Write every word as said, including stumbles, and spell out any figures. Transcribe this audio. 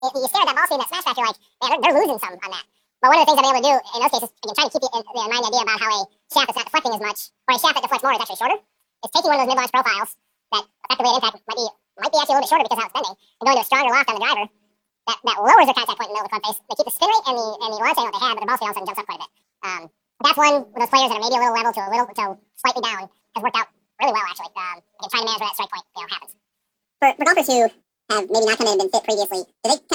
You stare at that ball speed and that smash factor, like, man, they're, they're losing some on that. But one of the things I've been able to do in those cases, again, trying to keep you in, in mind the idea about how a shaft that's not deflecting as much, or a shaft that deflects more is actually shorter, is taking one of those mid-launch profiles that effectively at impact might be might be actually a little bit shorter because of how it's bending, and going to a stronger loft on the driver that, that lowers their contact point in the middle of the front face. They keep the spin rate and the and the launch angle they had, but their ball speed all of a sudden jumps up quite a bit. Um, that's one of those players that are maybe a little level to a little to slightly down has worked out really well actually. Um, again, trying to manage where that strike point, you know, happens. For, for golfers who have maybe not come in and been fit previously, do they